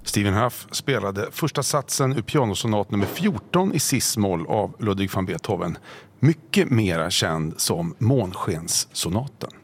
Stephen Huff spelade första satsen ur pianosonat nummer 14 i cis-moll av Ludwig van Beethoven, mycket mera känd som Månskenssonaten.